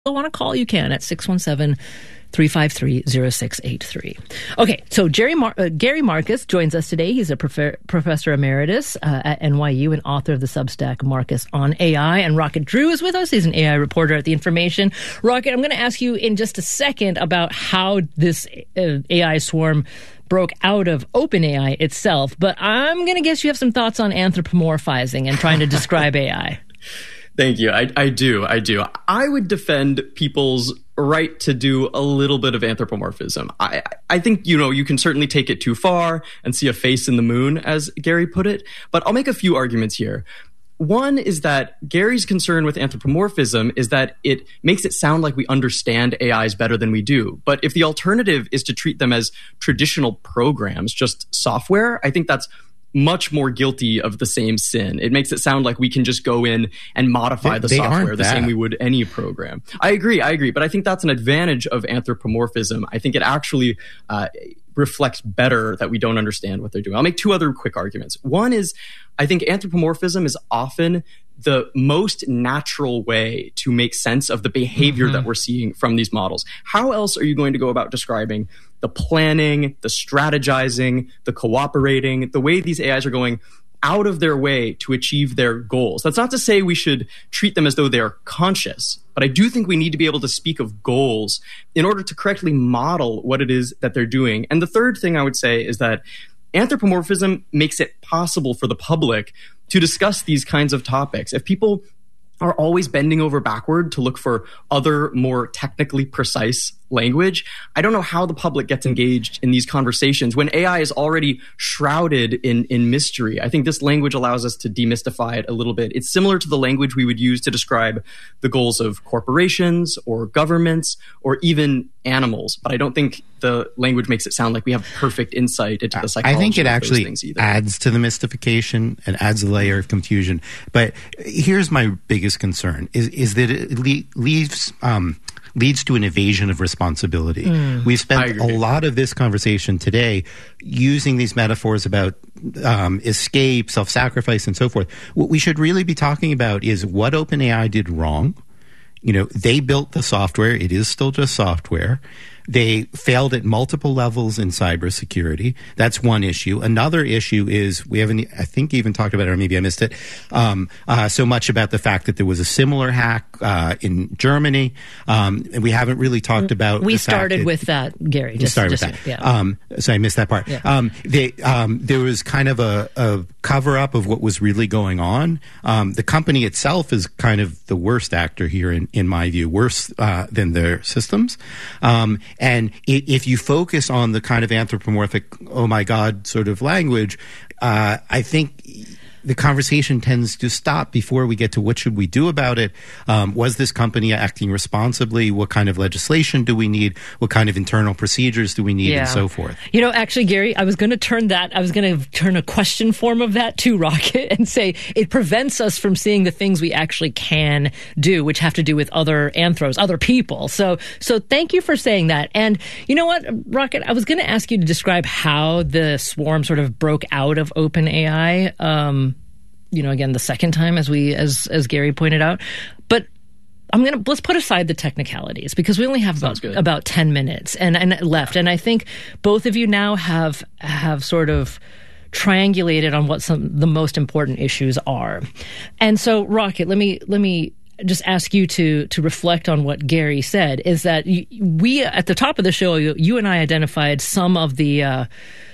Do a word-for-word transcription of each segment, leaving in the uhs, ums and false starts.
want to call, you can at six one seven, three five three, zero six eight three. Okay, so Jerry Mar- uh, Gary Marcus joins us today. He's a prof- professor emeritus uh, at N Y U and author of the Substack Marcus on A I. And Rocket Drew is with us. He's an A I reporter at The Information. Rocket, I'm going to ask you in just a second about how this uh, A I swarm broke out of OpenAI itself. But I'm going to guess you have some thoughts on anthropomorphizing and trying to describe A I. Thank you. I, I do. I do. I would defend people's right to do a little bit of anthropomorphism. I, I think, you know, you can certainly take it too far and see a face in the moon, as Gary put it. But I'll make a few arguments here. One is that Gary's concern with anthropomorphism is that it makes it sound like we understand A Is better than we do. But if the alternative is to treat them as traditional programs, just software, I think that's much more guilty of the same sin. It makes it sound like we can just go in and modify they, the they software the that. same we would any program. I agree, I agree. But I think that's an advantage of anthropomorphism. I think it actually uh, reflects better that we don't understand what they're doing. I'll make two other quick arguments. One is, I think anthropomorphism is often the most natural way to make sense of the behavior mm-hmm. that we're seeing from these models. How else are you going to go about describing the planning, the strategizing, the cooperating, the way these A Is are going out of their way to achieve their goals? That's not to say we should treat them as though they are conscious, but I do think we need to be able to speak of goals in order to correctly model what it is that they're doing. And the third thing I would say is that anthropomorphism makes it possible for the public to discuss these kinds of topics. If people are always bending over backward to look for other, more technically precise language, I don't know how the public gets engaged in these conversations when A I is already shrouded in, in mystery. I think this language allows us to demystify it a little bit. It's similar to the language we would use to describe the goals of corporations or governments or even animals. But I don't think the language makes it sound like we have perfect insight into the psychology I think it of actually those things either. adds to the mystification and adds a layer of confusion. But here's my biggest concern, is, is that it le- leaves... Um, leads to an evasion of responsibility. Mm. We've spent a lot of this conversation today using these metaphors about um, escape, self-sacrifice, and so forth. What we should really be talking about is what OpenAI did wrong. You know, they built the software. It is still just software. They failed at multiple levels in cybersecurity. That's one issue. Another issue is we haven't, I think, even talked about it, or maybe I missed it, um, uh, so much about the fact that there was a similar hack uh, in Germany. Um, and we haven't really talked about We the started fact that, with that, Gary. Just, started just, with that. Yeah. Um, so I missed that part. Yeah. Um, they, um, there was kind of a, a cover-up of what was really going on. Um, the company itself is kind of the worst actor here, in, in my view, worse uh, than their systems. Um, And if you focus on the kind of anthropomorphic, oh my God, sort of language, uh, I think the conversation tends to stop before we get to what should we do about it. Um, was this company acting responsibly? What kind of legislation do we need? What kind of internal procedures do we need, yeah. and so forth? You know, actually, Gary, I was going to turn that, I was going to turn a question form of that to Rocket and say it prevents us from seeing the things we actually can do, which have to do with other anthros, other people. So, so thank you for saying that. And you know what, Rocket, I was going to ask you to describe how the swarm sort of broke out of OpenAI. Um, you know, again, the second time, as we, as, as Gary pointed out. But I'm going to, let's put aside the technicalities because we only have about, about ten minutes and, and left. And I think both of you now have, have sort of triangulated on what some, the most important issues are. And so, Rocket, let me, let me, just ask you to to reflect on what Gary said, is that you, we, at the top of the show, you, you and I identified some of the uh,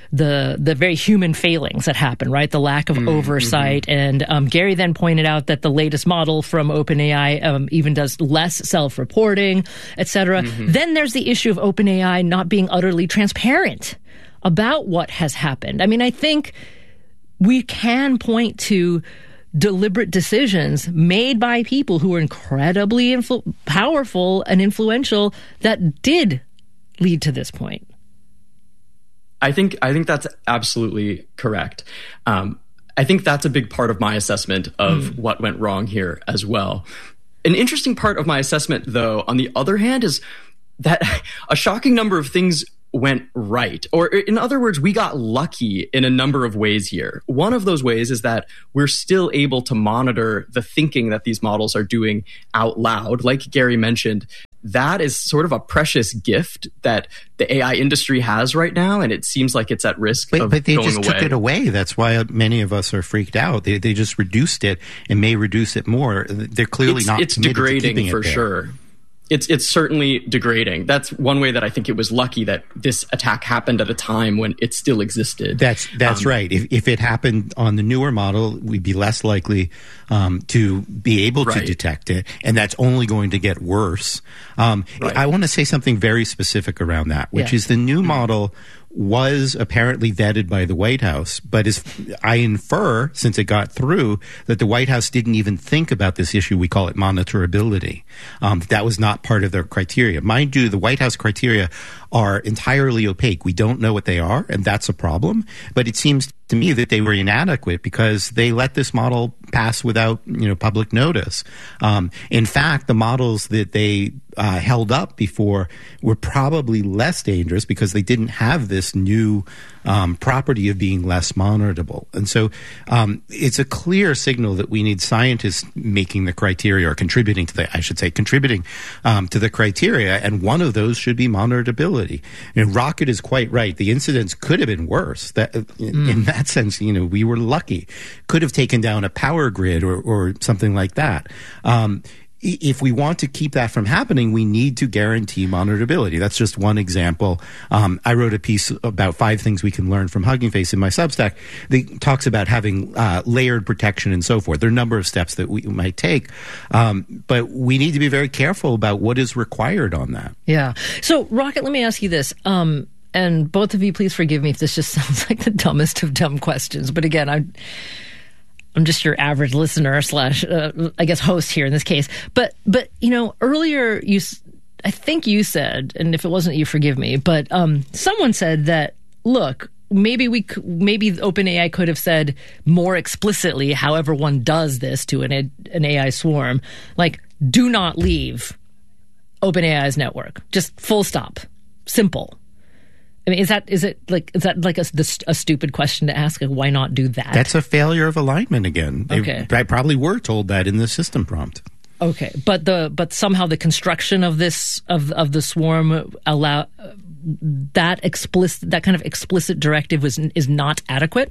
the the very human failings that happen, right? The lack of mm, oversight. Mm-hmm. And um, Gary then pointed out that the latest model from OpenAI um, even does less self-reporting, et cetera. Mm-hmm. Then there's the issue of OpenAI not being utterly transparent about what has happened. I mean, I think we can point to deliberate decisions made by people who were incredibly influ- powerful and influential that did lead to this point. I think I think that's absolutely correct. Um, I think that's a big part of my assessment of mm. what went wrong here as well. An interesting part of my assessment, though, on the other hand, is that a shocking number of things went right. Or in other words, we got lucky in a number of ways here. One of those ways is that we're still able to monitor the thinking that these models are doing out loud. Like Gary mentioned, that is sort of a precious gift that the A I industry has right now, and it seems like it's at risk but, of but they going just away. took it away. That's why many of us are freaked out. They they just reduced it and may reduce it more. They're clearly it's, not It's committed to degrading keeping it for there. sure. It's it's certainly degrading. That's one way that I think it was lucky that this attack happened at a time when it still existed. That's that's Um, right. If if it happened on the newer model, we'd be less likely um, to be able to Right. detect it, and that's only going to get worse. Um, Right. I want to say something very specific around that, which Yeah. is the new model was apparently vetted by the White House, but is I infer, since it got through, that the White House didn't even think about this issue. We call it monitorability. Um, that was not part of their criteria. Mind you, the White House criteria are entirely opaque. We don't know what they are, and that's a problem. But it seems to me that they were inadequate because they let this model pass without, you know, public notice. Um, in fact, the models that they uh, held up before were probably less dangerous because they didn't have this new um, property of being less monitorable. And so um, it's a clear signal that we need scientists making the criteria or contributing to the, I should say, contributing um, to the criteria. And one of those should be monitorability. And Rocket is quite right. The incidents could have been worse. That in, mm. in that sense, you know, we were lucky. Could have taken down a power grid or, or something like that. Um, If we want to keep that from happening, we need to guarantee monitorability. That's just one example. Um, I wrote a piece about five things we can learn from Hugging Face in my Substack that talks about having uh, layered protection and so forth. There are a number of steps that we might take, um, but we need to be very careful about what is required on that. Yeah. So, Rocket, let me ask you this. Um, and both of you, please forgive me if this just sounds like the dumbest of dumb questions. But again, I... I'm just your average listener slash, uh, I guess, host here in this case. But, but you know, earlier you, I think you said, and if it wasn't you, forgive me, but um, someone said that, look, maybe we, maybe OpenAI could have said more explicitly, however one does this to an an A I swarm, like, do not leave OpenAI's network. Just full stop. Simple. I mean, is that is it like is that like a, a stupid question to ask? Like, why not do that? That's a failure of alignment again. They, Okay. I probably were told that in the system prompt. Okay, but the but somehow the construction of this of of the swarm allow uh, that explicit that kind of explicit directive was is not adequate.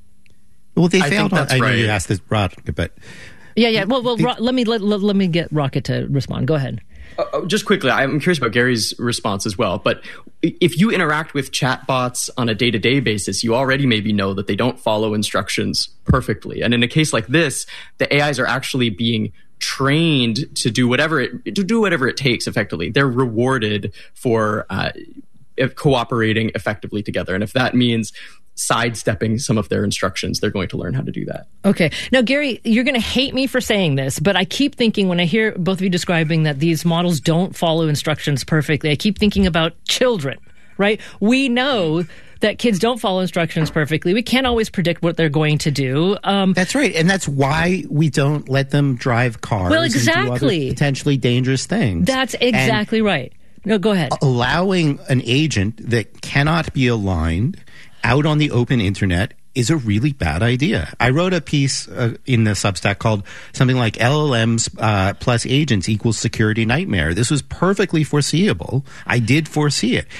Well, they I failed. think On, that's I know right. you asked this, Rod, but Yeah, yeah. Well, well, Ro- let me let, let let me get Rocket to respond. Go ahead. Uh, just quickly, I'm curious about Gary's response as well. But if you interact with chatbots on a day-to-day basis, you already maybe know that they don't follow instructions perfectly. And in a case like this, the A Is are actually being trained to do whatever it to do whatever it takes. Effectively, they're rewarded for uh, cooperating effectively together. And if that means sidestepping some of their instructions, they're going to learn how to do that. Okay. Now, Gary, you're going to hate me for saying this, but I keep thinking when I hear both of you describing that these models don't follow instructions perfectly, I keep thinking about children, right? We know that kids don't follow instructions perfectly. We can't always predict what they're going to do. Um, that's right, and that's why we don't let them drive cars. Well, and do exactly. other potentially dangerous things. That's exactly and right. No, go ahead. Allowing an agent that cannot be aligned out on the open internet is a really bad idea. I wrote a piece uh, in the Substack called something like L L Ms uh, plus agents equals security nightmare. This was perfectly foreseeable. I did foresee it.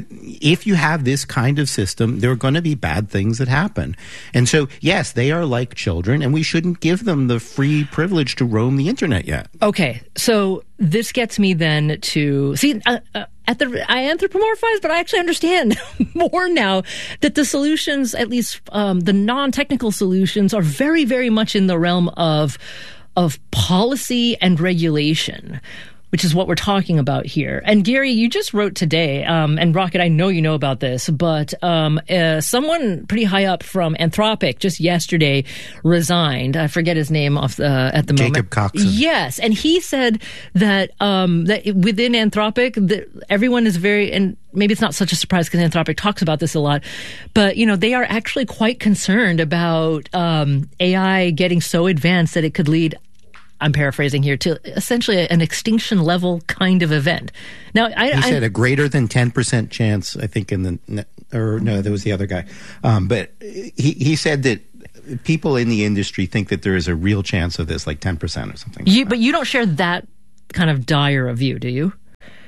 If you have this kind of system, there are going to be bad things that happen. And so, yes, they are like children, and we shouldn't give them the free privilege to roam the internet yet. Okay, so this gets me then to see uh, uh, at the I anthropomorphize, but I actually understand more now that the solutions, at least um, the non-technical solutions, are very, very much in the realm of of policy and regulation, which is what we're talking about here. And Gary, you just wrote today, um, and Rocket, I know you know about this, but um, uh, someone pretty high up from Anthropic just yesterday resigned. I forget his name off the, at the Jacob moment. Coxon. Yes, and he said that um, that within Anthropic, that everyone is very, and maybe it's not such a surprise because Anthropic talks about this a lot, but you know they are actually quite concerned about um, A I getting so advanced that it could lead I'm paraphrasing here, to essentially an extinction level kind of event. Now, I, he I, said a greater than ten percent chance, I think, in the, or no, that was the other guy. Um, but he, he said that people in the industry think that there is a real chance of this, like ten percent or something. You, like but you don't share that kind of dire a view, do you?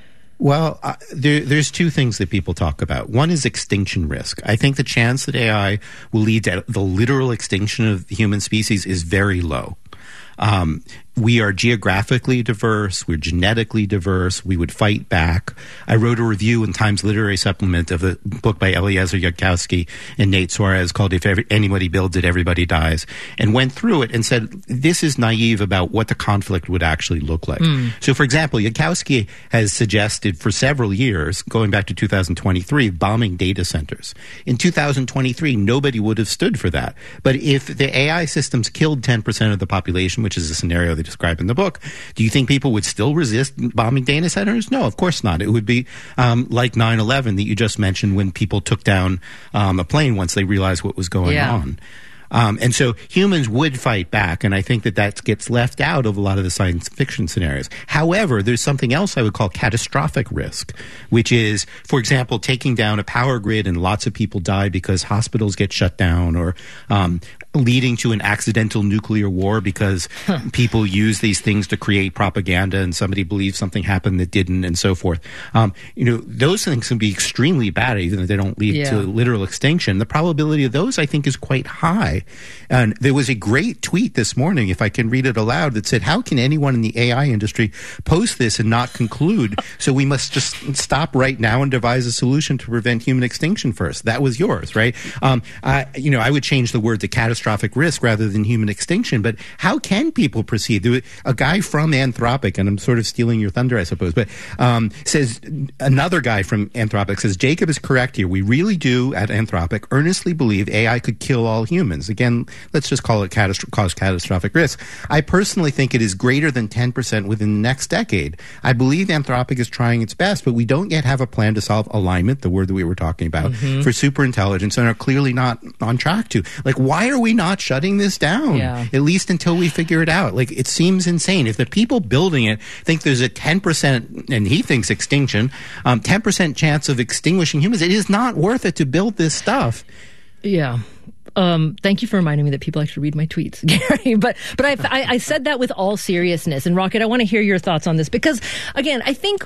Well, uh, there, there's two things that people talk about. One is extinction risk. I think the chance that A I will lead to the literal extinction of the human species is very low. Um, we are geographically diverse. We're genetically diverse. We would fight back. I wrote a review in Times Literary Supplement of a book by Eliezer Yudkowsky and Nate Suarez called If Every, Anybody Builds It, Everybody Dies, and went through it and said, this is naive about what the conflict would actually look like. Mm. So, for example, Yudkowsky has suggested for several years, going back to two thousand twenty-three, bombing data centers. In two thousand twenty-three, nobody would have stood for that. But if the A I systems killed ten percent of the population, which is a scenario they describe in the book, do you think people would still resist bombing data centers? No, of course not. It would be um, like nine eleven that you just mentioned, when people took down um, a plane once they realized what was going yeah. on. Um, and so humans would fight back, and I think that that gets left out of a lot of the science fiction scenarios. However, there's something else I would call catastrophic risk, which is, for example, taking down a power grid and lots of people die because hospitals get shut down, or um, leading to an accidental nuclear war because huh. people use these things to create propaganda and somebody believes something happened that didn't, and so forth. Um, you know, those things can be extremely bad, even if they don't lead yeah. to literal extinction. The probability of those, I think, is quite high. And there was a great tweet this morning, if I can read it aloud, that said, how can anyone in the A I industry post this and not conclude, so we must just stop right now and devise a solution to prevent human extinction first? That was yours, right? Um, I, you know, I would change the word to catastrophic risk rather than human extinction. But how can people proceed? There was a guy from Anthropic, and I'm sort of stealing your thunder, I suppose, but um, says, another guy from Anthropic says, Jacob is correct here. We really do at Anthropic earnestly believe A I could kill all humans. Again, let's just call it catastro- cause catastrophic risk. I personally think it is greater than ten percent within the next decade. I believe Anthropic is trying its best, but we don't yet have a plan to solve alignment, the word that we were talking about, mm-hmm. for superintelligence, and are clearly not on track to. Like, why are we not shutting this down? Yeah. At least until we figure it out. Like, it seems insane. If the people building it think there's a ten percent, and he thinks extinction, um, ten percent chance of extinguishing humans, it is not worth it to build this stuff. Yeah. Um, thank you for reminding me that people actually read my tweets, Gary. But but I, I, I said that with all seriousness. And Rocket, I want to hear your thoughts on this because, again, I think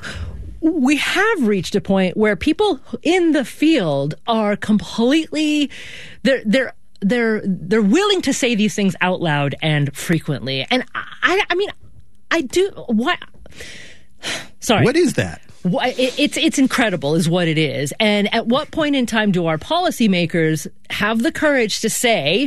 we have reached a point where people in the field are completely they're they're they're they're willing to say these things out loud and frequently. And I I mean I do what sorry. What is that? It's it's incredible is what it is. And at what point in time do our policymakers have the courage to say,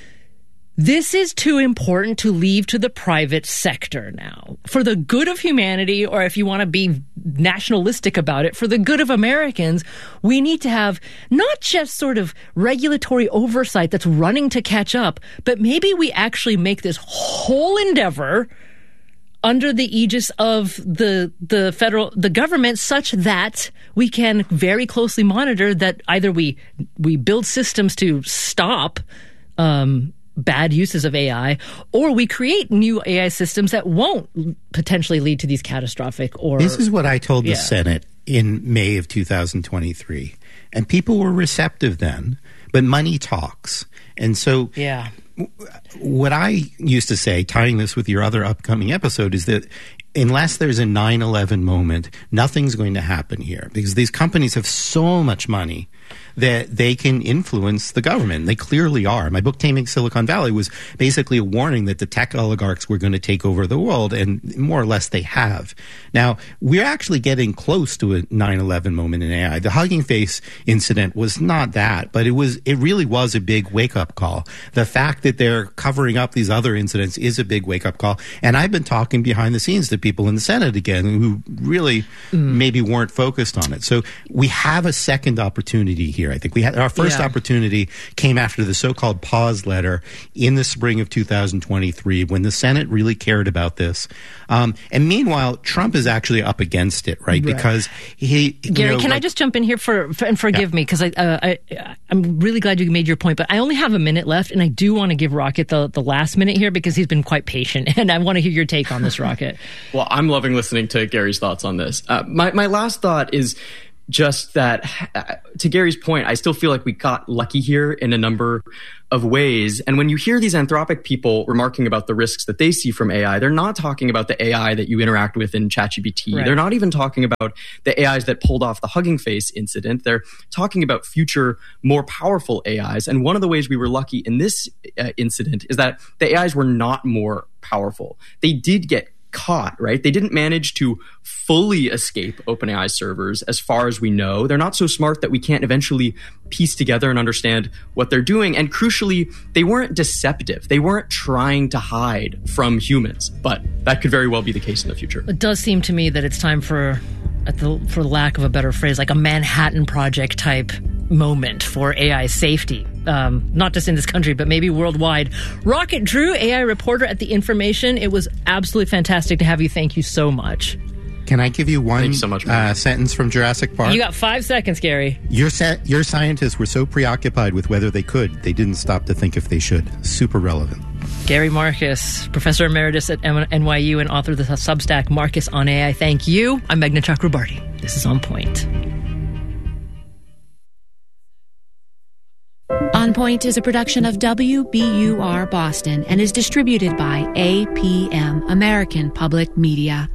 this is too important to leave to the private sector now? For the good of humanity, or if you want to be nationalistic about it, for the good of Americans, we need to have not just sort of regulatory oversight that's running to catch up, but maybe we actually make this whole endeavor under the aegis of the the federal the government, such that we can very closely monitor that either we we build systems to stop um, bad uses of A I, or we create new A I systems that won't potentially lead to these catastrophic or. This is what I told the yeah. Senate in May of two thousand twenty-three, and people were receptive then. But money talks, and so yeah. What I used to say, tying this with your other upcoming episode, is that unless there's a nine eleven moment, nothing's going to happen here, because these companies have so much money that they can influence the government. They clearly are. My book, Taming Silicon Valley, was basically a warning that the tech oligarchs were going to take over the world, and more or less they have. Now, we're actually getting close to a nine eleven moment in A I. The Hugging Face incident was not that, but it was. It really was a big wake-up call. The fact that they're covering up these other incidents is a big wake-up call. And I've been talking behind the scenes to people in the Senate again who really mm. maybe weren't focused on it. So we have a second opportunity here. I think we had our first yeah. opportunity came after the so-called pause letter in the spring of two thousand twenty-three when the Senate really cared about this. Um, and meanwhile, Trump is actually up against it, right? right. Because he, Gary, you know, can like, I just jump in here for, for and forgive yeah. me because I, uh, I I'm really glad you made your point, but I only have a minute left, and I do want to give Rocket the the last minute here because he's been quite patient, and I want to hear your take on this, Rocket. Well, I'm loving listening to Gary's thoughts on this. Uh, my my last thought is just that, uh, to Gary's point, I still feel like we got lucky here in a number of ways. And when you hear these Anthropic people remarking about the risks that they see from A I, they're not talking about the A I that you interact with in ChatGPT. Right. They're not even talking about the A Is that pulled off the Hugging Face incident. They're talking about future, more powerful A Is. And one of the ways we were lucky in this uh, incident is that the A Is were not more powerful. They did get caught, right? They didn't manage to fully escape OpenAI servers as far as we know. They're not so smart that we can't eventually piece together and understand what they're doing. And crucially, they weren't deceptive. They weren't trying to hide from humans, but that could very well be the case in the future. It does seem to me that it's time for, at the, for lack of a better phrase, like a Manhattan Project type moment for A I safety, um, not just in this country, but maybe worldwide. Rocket Drew, A I reporter at The Information. It was absolutely fantastic to have you. Thank you so much. Can I give you one Thank you so much, uh, sentence from Jurassic Park? You got five seconds, Gary. Your, sa- your scientists were so preoccupied with whether they could, they didn't stop to think if they should. Super relevant. Gary Marcus, Professor Emeritus at N Y U and author of the Substack Marcus on A I. Thank you. I'm Meghna Chakrabarty. This is On Point. On Point is a production of W B U R Boston and is distributed by A P M, American Public Media.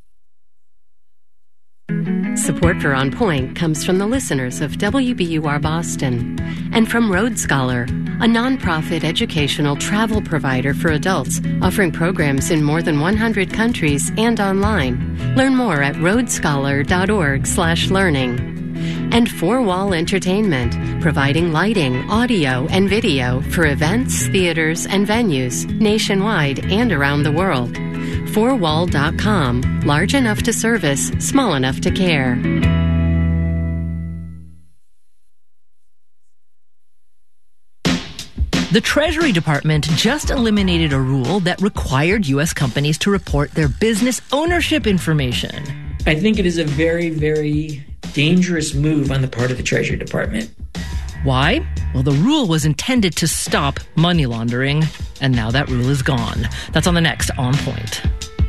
Support for On Point comes from the listeners of W B U R Boston and from Road Scholar, a nonprofit educational travel provider for adults offering programs in more than one hundred countries and online. Learn more at roadscholar.org slash learning. And Four Wall Entertainment, providing lighting, audio, and video for events, theaters, and venues nationwide and around the world. four wall dot com, large enough to service, small enough to care. The Treasury Department just eliminated a rule that required U S companies to report their business ownership information. I think it is a very, very dangerous move on the part of the Treasury Department. Why? Well, the rule was intended to stop money laundering, and now that rule is gone. That's on the next On Point.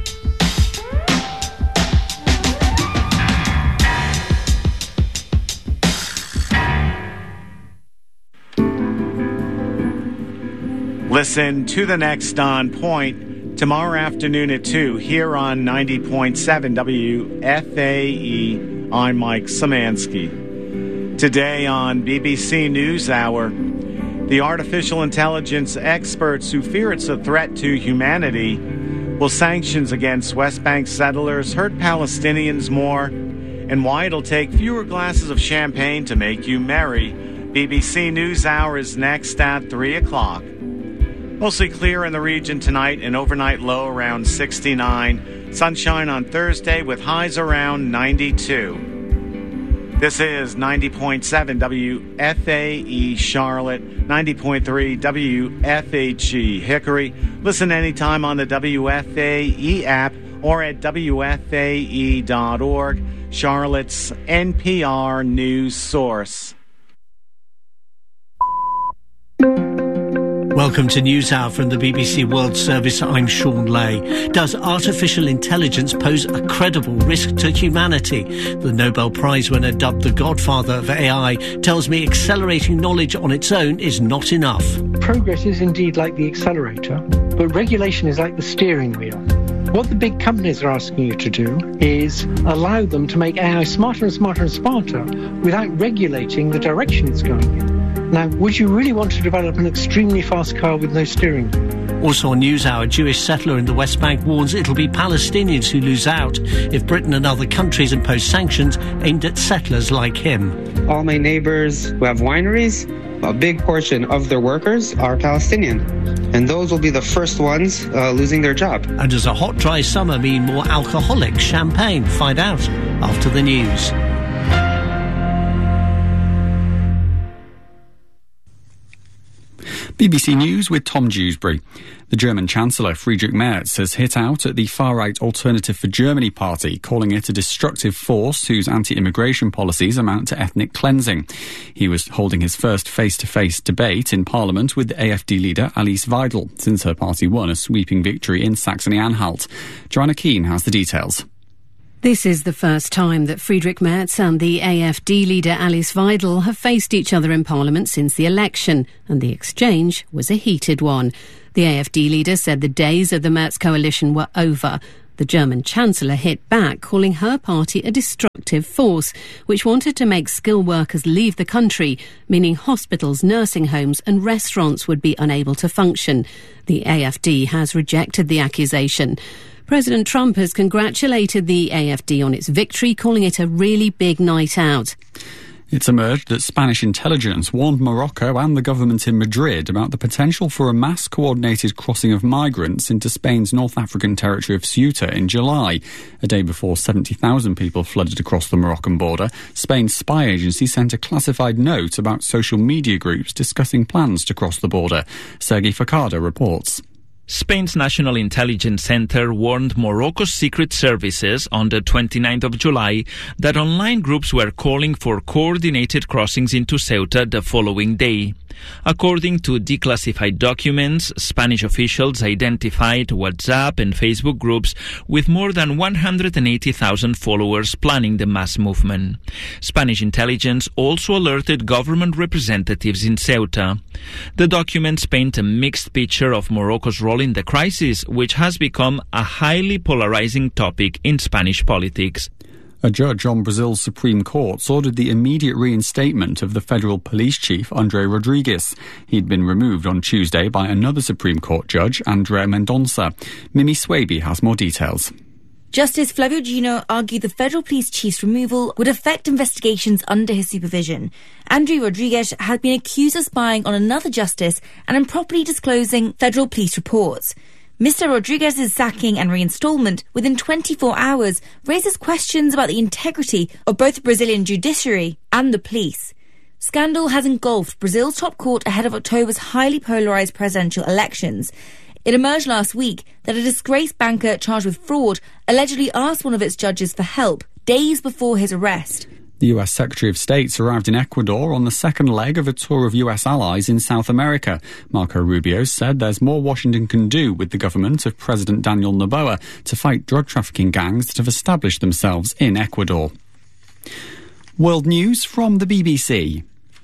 Listen to the next On Point tomorrow afternoon at two here on ninety point seven W F A E. I'm Mike Szymanski. Today on B B C NewsHour, the artificial intelligence experts who fear it's a threat to humanity. Will sanctions against West Bank settlers hurt Palestinians more? And why it'll take fewer glasses of champagne to make you merry. B B C NewsHour is next at three o'clock. Mostly clear in the region tonight, an overnight low around sixty-nine. Sunshine on Thursday with highs around ninety-two. This is ninety point seven W F A E Charlotte, ninety point three W F H E Hickory. Listen anytime on the W F A E app or at W F A E dot org, Charlotte's N P R news source. Welcome to NewsHour from the B B C World Service. I'm Sean Lay. Does artificial intelligence pose a credible risk to humanity? The Nobel Prize winner, dubbed the godfather of A I, tells me accelerating knowledge on its own is not enough. Progress is indeed like the accelerator, but regulation is like the steering wheel. What the big companies are asking you to do is allow them to make A I smarter and smarter and smarter without regulating the direction it's going in. Now, would you really want to develop an extremely fast car with no steering wheel? Also on NewsHour, a Jewish settler in the West Bank warns it'll be Palestinians who lose out if Britain and other countries impose sanctions aimed at settlers like him. All my neighbours who have wineries, a big portion of their workers are Palestinian. And those will be the first ones uh, losing their job. And does a hot, dry summer mean more alcoholic champagne? Find out after the news. B B C News with Tom Dewsbury. The German Chancellor Friedrich Merz has hit out at the far-right Alternative for Germany party, calling it a destructive force whose anti-immigration policies amount to ethnic cleansing. He was holding his first face-to-face debate in Parliament with the A F D leader Alice Weidel since her party won a sweeping victory in Saxony-Anhalt. Joanna Keane has the details. This is the first time that Friedrich Merz and the A F D leader Alice Weidel have faced each other in Parliament since the election, and the exchange was a heated one. The A F D leader said the days of the Merz coalition were over. The German Chancellor hit back, calling her party a destructive force, which wanted to make skilled workers leave the country, meaning hospitals, nursing homes and restaurants would be unable to function. The A F D has rejected the accusation. President Trump has congratulated the A F D on its victory, calling it a really big night out. It's emerged that Spanish intelligence warned Morocco and the government in Madrid about the potential for a mass-coordinated crossing of migrants into Spain's North African territory of Ceuta in July. A day before seventy thousand people flooded across the Moroccan border, Spain's spy agency sent a classified note about social media groups discussing plans to cross the border. Sergi Facada reports. Spain's National Intelligence Center warned Morocco's secret services on the twenty-ninth of July that online groups were calling for coordinated crossings into Ceuta the following day. According to declassified documents, Spanish officials identified WhatsApp and Facebook groups with more than one hundred eighty thousand followers planning the mass movement. Spanish intelligence also alerted government representatives in Ceuta. The documents paint a mixed picture of Morocco's role in the crisis, which has become a highly polarizing topic in Spanish politics. A judge on Brazil's Supreme Court ordered the immediate reinstatement of the federal police chief, André Rodrigues. He'd been removed on Tuesday by another Supreme Court judge, André Mendonça. Mimi Swaby has more details. Justice Flavio Gino argued the federal police chief's removal would affect investigations under his supervision. André Rodrigues had been accused of spying on another justice and improperly disclosing federal police reports. Mister Rodrigues' sacking and reinstallment within twenty-four hours raises questions about the integrity of both the Brazilian judiciary and the police. Scandal has engulfed Brazil's top court ahead of October's highly polarised presidential elections. It emerged last week that a disgraced banker charged with fraud allegedly asked one of its judges for help days before his arrest. The U S Secretary of State arrived in Ecuador on the second leg of a tour of U S allies in South America. Marco Rubio said there's more Washington can do with the government of President Daniel Noboa to fight drug trafficking gangs that have established themselves in Ecuador. World news from the B B C.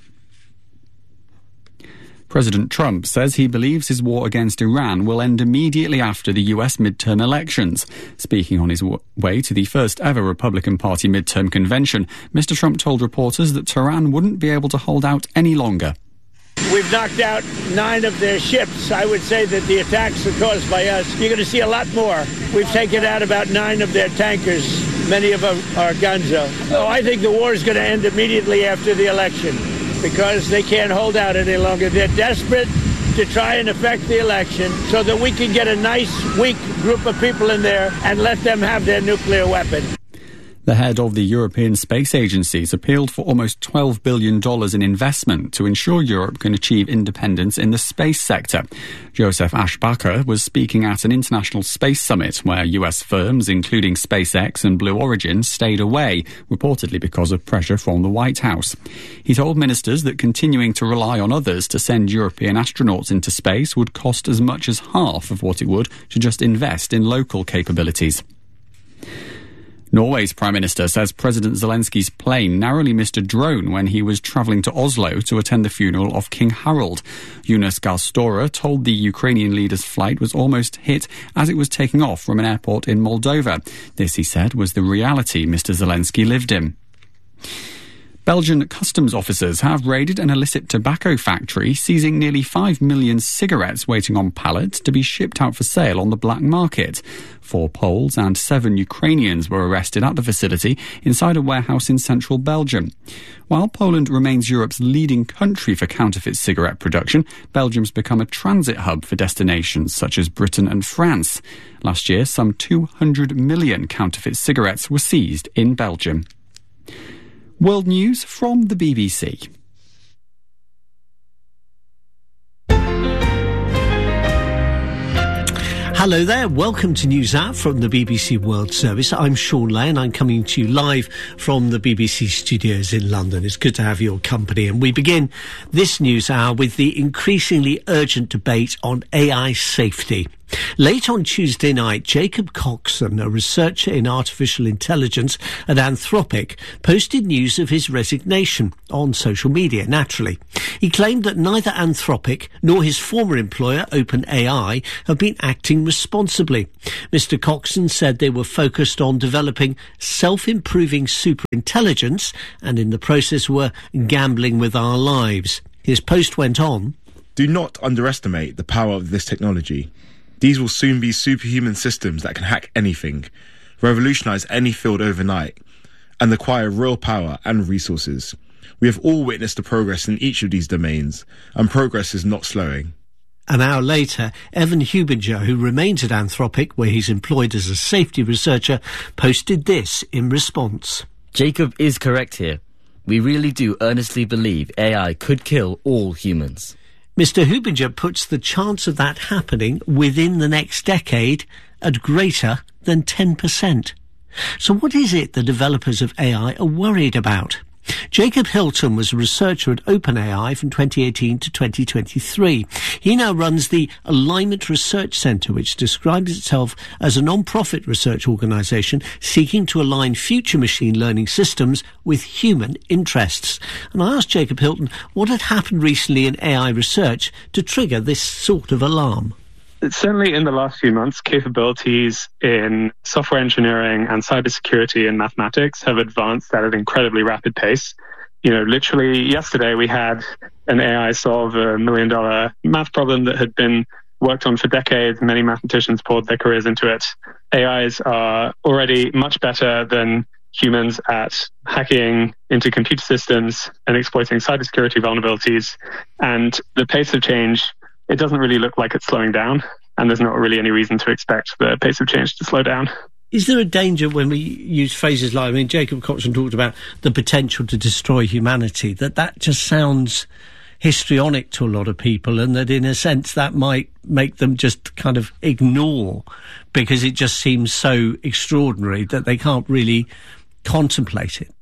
President Trump says he believes his war against Iran will end immediately after the U S midterm elections. Speaking on his w- way to the first ever Republican Party midterm convention, Mister Trump told reporters that Tehran wouldn't be able to hold out any longer. We've knocked out nine of their ships. I would say that the attacks are caused by us. You're going to see a lot more. We've taken out about nine of their tankers. Many of them are Gunzo. Oh, I think the war is going to end immediately after the election, because they can't hold out any longer. They're desperate to try and affect the election so that we can get a nice, weak group of people in there and let them have their nuclear weapon. The head of the European Space Agencies appealed for almost twelve billion dollars in investment to ensure Europe can achieve independence in the space sector. Joseph Aschbacher was speaking at an international space summit where U S firms, including SpaceX and Blue Origin, stayed away, reportedly because of pressure from the White House. He told ministers that continuing to rely on others to send European astronauts into space would cost as much as half of what it would to just invest in local capabilities. Norway's Prime Minister says President Zelensky's plane narrowly missed a drone when he was travelling to Oslo to attend the funeral of King Harald. Jonas Gahr Støre told the Ukrainian leader's flight was almost hit as it was taking off from an airport in Moldova. This, he said, was the reality Mister Zelensky lived in. Belgian customs officers have raided an illicit tobacco factory, seizing nearly five million cigarettes waiting on pallets to be shipped out for sale on the black market. Four Poles and seven Ukrainians were arrested at the facility inside a warehouse in central Belgium. While Poland remains Europe's leading country for counterfeit cigarette production, Belgium's become a transit hub for destinations such as Britain and France. Last year, some two hundred million counterfeit cigarettes were seized in Belgium. World news from the B B C. Hello there, welcome to News Hour from the B B C World Service. I'm Sean Lay and I'm coming to you live from the B B C studios in London. It's good to have your company, and we begin this News Hour with the increasingly urgent debate on A I safety. Late on Tuesday night, Jacob Coxon, a researcher in artificial intelligence at Anthropic, posted news of his resignation on social media, naturally. He claimed that neither Anthropic nor his former employer, OpenAI, have been acting responsibly. Mister Coxon said they were focused on developing self-improving superintelligence and in the process were gambling with our lives. His post went on, "Do not underestimate the power of this technology. These will soon be superhuman systems that can hack anything, revolutionise any field overnight, and acquire real power and resources. We have all witnessed the progress in each of these domains, and progress is not slowing." An hour later, Evan Hubinger, who remains at Anthropic, where he's employed as a safety researcher, posted this in response. Jacob is correct here. We really do earnestly believe A I could kill all humans. Mister Hubinger puts the chance of that happening within the next decade at greater than ten percent. So what is it the developers of A I are worried about? Jacob Hilton was a researcher at OpenAI from twenty eighteen to twenty twenty-three. He now runs the Alignment Research Centre, which describes itself as a non-profit research organisation seeking to align future machine learning systems with human interests. And I asked Jacob Hilton what had happened recently in A I research to trigger this sort of alarm. Certainly in the last few months, capabilities in software engineering and cybersecurity and mathematics have advanced at an incredibly rapid pace. You know, literally yesterday we had an A I solve a million dollar math problem that had been worked on for decades. Many mathematicians poured their careers into it. A Is are already much better than humans at hacking into computer systems and exploiting cybersecurity vulnerabilities. And the pace of change, it doesn't really look like it's slowing down, and there's not really any reason to expect the pace of change to slow down. Is there a danger when we use phrases like, I mean, Jacob Coxon talked about the potential to destroy humanity, that that just sounds histrionic to a lot of people, and that in a sense that might make them just kind of ignore, because it just seems so extraordinary that they can't really contemplate it?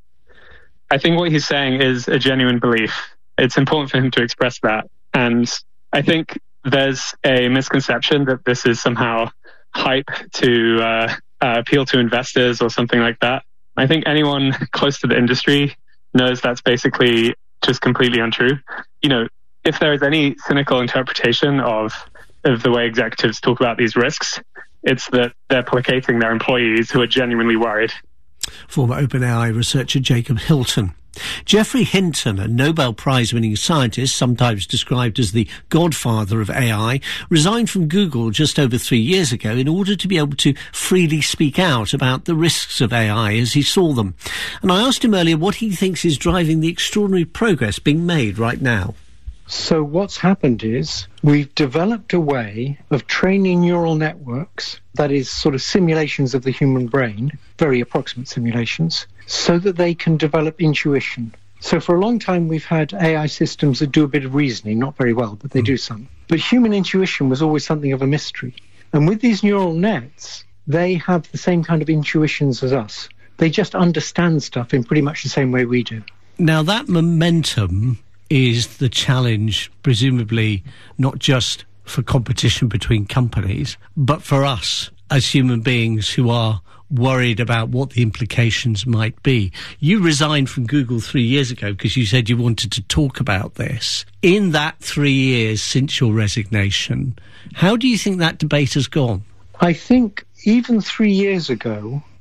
I think what he's saying is a genuine belief. It's important for him to express that, and I think there's a misconception that this is somehow hype to uh, uh, appeal to investors or something like that. I think anyone close to the industry knows that's basically just completely untrue. You know, if there is any cynical interpretation of of the way executives talk about these risks, it's that they're placating their employees who are genuinely worried. Former OpenAI researcher Jacob Hilton. Geoffrey Hinton, a Nobel Prize-winning scientist, sometimes described as the godfather of A I, resigned from Google just over three years ago in order to be able to freely speak out about the risks of A I as he saw them. And I asked him earlier what he thinks is driving the extraordinary progress being made right now. So what's happened is we've developed a way of training neural networks, that is sort of simulations of the human brain, very approximate simulations, so that they can develop intuition. So for a long time we've had A I systems that do a bit of reasoning, not very well, but they do some. But human intuition was always something of a mystery. And with these neural nets, they have the same kind of intuitions as us. They just understand stuff in pretty much the same way we do. Now that momentum is the challenge, presumably not just for competition between companies, but for us as human beings who are worried about what the implications might be. You resigned from Google three years ago because you said you wanted to talk about this. In that three years since your resignation, how do you think that debate has gone? I think even three years ago,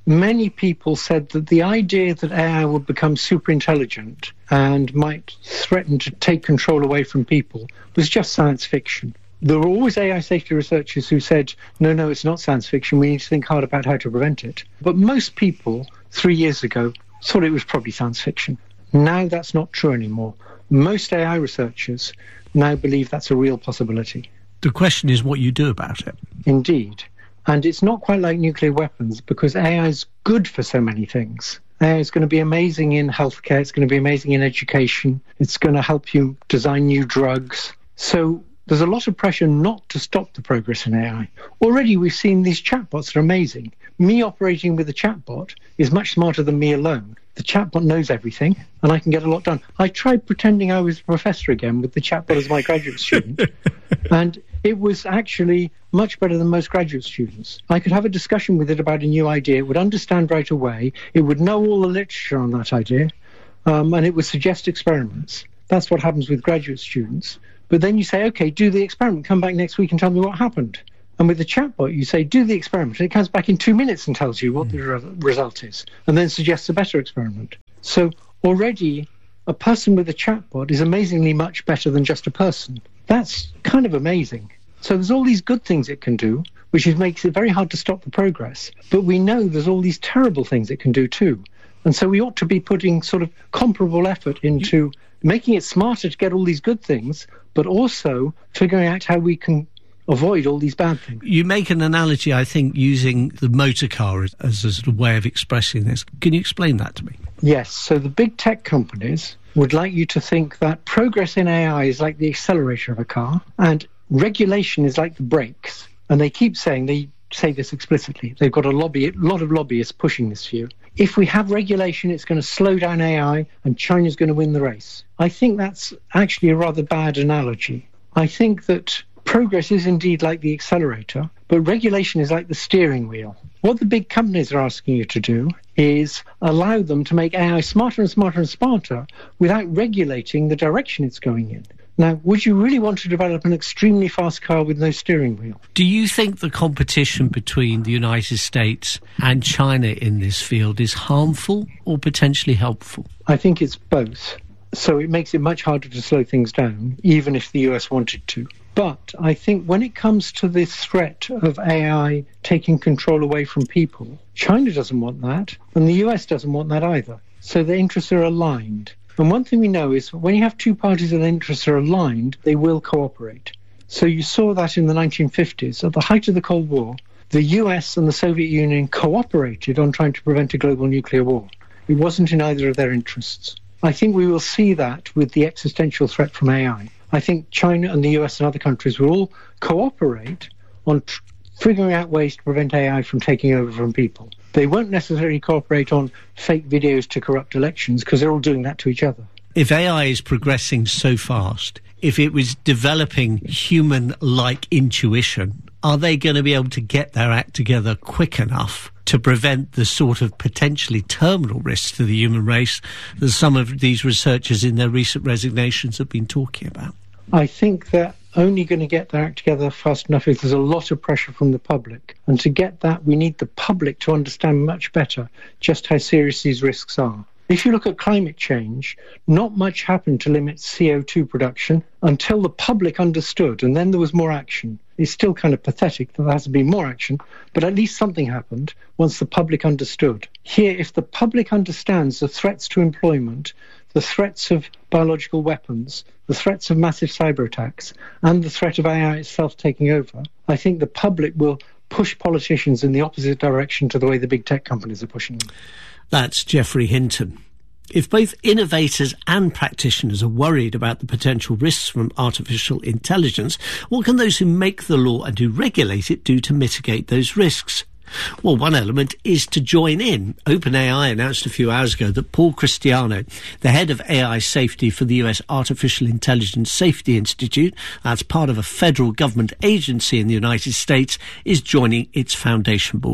many people said that the idea that A I would become super intelligent and might threaten to take control away from people was just science fiction. There were always A I safety researchers who said, no, no, it's not science fiction, we need to think hard about how to prevent it. But most people, three years ago, thought it was probably science fiction. Now that's not true anymore. Most A I researchers now believe that's a real possibility. The question is what you do about it. Indeed. And it's not quite like nuclear weapons, because A I is good for so many things. A I is going to be amazing in healthcare, it's going to be amazing in education, it's going to help you design new drugs. So there's a lot of pressure not to stop the progress in A I. Already we've seen these chatbots that are amazing. Me operating with a chatbot is much smarter than me alone. The chatbot knows everything, and I can get a lot done. I tried pretending I was a professor again with the chatbot as my graduate student, and it was actually much better than most graduate students. I could have a discussion with it about a new idea, it would understand right away, it would know all the literature on that idea, um, and it would suggest experiments. That's what happens with graduate students. But then you say, okay, do the experiment, come back next week and tell me what happened. And with the chatbot, you say, do the experiment. And it comes back in two minutes and tells you what the re- result is, and then suggests a better experiment. So already, a person with a chatbot is amazingly much better than just a person. That's kind of amazing. So there's all these good things it can do, which is, makes it very hard to stop the progress. But we know there's all these terrible things it can do too. And so we ought to be putting sort of comparable effort into making it smarter to get all these good things, but also figuring out how we can avoid all these bad things. You make an analogy, I think, using the motor car as, as a sort of way of expressing this. Can you explain that to me? Yes. So the big tech companies would like you to think that progress in A I is like the accelerator of a car, and regulation is like the brakes. And they keep saying, they say this explicitly, they've got a lobby, a lot of lobbyists pushing this view. If we have regulation, it's going to slow down A I and China's going to win the race. I think that's actually a rather bad analogy. I think that progress is indeed like the accelerator, but regulation is like the steering wheel. What the big companies are asking you to do is allow them to make A I smarter and smarter and smarter without regulating the direction it's going in. Now, would you really want to develop an extremely fast car with no steering wheel? Do you think the competition between the United States and China in this field is harmful or potentially helpful? I think it's both. So it makes it much harder to slow things down, even if the U S wanted to. But I think when it comes to this threat of A I taking control away from people, China doesn't want that, and the U S doesn't want that either. So the interests are aligned. And one thing we know is when you have two parties and interests are aligned, they will cooperate. So you saw that in the nineteen fifties. At the height of the Cold War, the U S and the Soviet Union cooperated on trying to prevent a global nuclear war. It wasn't in either of their interests. I think we will see that with the existential threat from A I. I think China and the U S and other countries will all cooperate on tr- figuring out ways to prevent A I from taking over from people. They won't necessarily cooperate on fake videos to corrupt elections because they're all doing that to each other. If A I is progressing so fast, if it was developing human-like intuition, are they going to be able to get their act together quick enough to prevent the sort of potentially terminal risks to the human race that some of these researchers in their recent resignations have been talking about? I think they're only going to get their act together fast enough if there's a lot of pressure from the public. And to get that, we need the public to understand much better just how serious these risks are. If you look at climate change, not much happened to limit C O two production until the public understood, and then there was more action. It's still kind of pathetic that there has to be more action, but at least something happened once the public understood. Here, if the public understands the threats to employment, the threats of biological weapons, the threats of massive cyber attacks, and the threat of A I itself taking over, I think the public will push politicians in the opposite direction to the way the big tech companies are pushing them. That's Geoffrey Hinton. If both innovators and practitioners are worried about the potential risks from artificial intelligence, what can those who make the law and who regulate it do to mitigate those risks? Well, one element is to join in. OpenAI announced a few hours ago that Paul Cristiano, the head of A I safety for the U S Artificial Intelligence Safety Institute, that's part of a federal government agency in the United States, is joining its foundation board.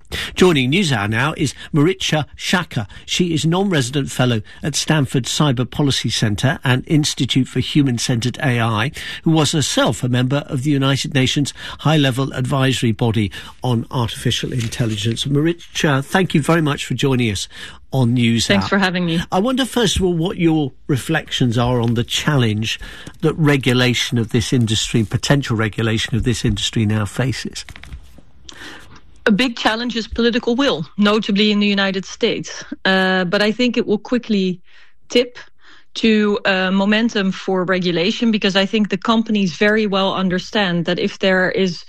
Joining NewsHour now is Maricha Shaka. She is non-resident fellow at Stanford Cyber Policy Center and Institute for Human-Centered A I, who was herself a member of the United Nations High-Level Advisory Body on Artificial Intelligence. Maricha, thank you very much for joining us on NewsHour. Thanks for having me. I wonder, first of all, what your reflections are on the challenge that regulation of this industry, potential regulation of this industry now faces. A big challenge is political will, notably in the United States. Uh, but I think it will quickly tip to uh, momentum for regulation, because I think the companies very well understand that if there is